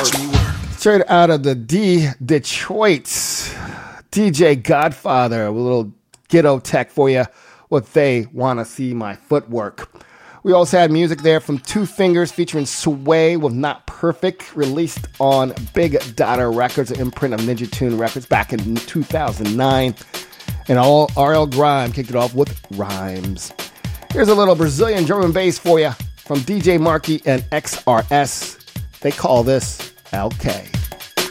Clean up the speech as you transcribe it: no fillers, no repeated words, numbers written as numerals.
Straight out of the Detroit's DJ Godfather, a little ghetto tech for you. What they want to see my footwork. We also had music there from Two Fingers featuring Sway with Not Perfect, released on Big Dada Records, an imprint of Ninja Tune Records back in 2009. And RL Grime kicked it off with Rhymes. Here's a little Brazilian drum and bass for you from DJ Marky and XRS. They call this LK.